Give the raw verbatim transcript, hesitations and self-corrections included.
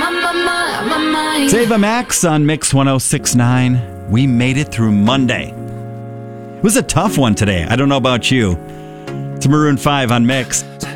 Ava Max on Mix one oh six point nine. We made it through Monday. It was a tough one today. I don't know about you. It's Maroon five on Mix.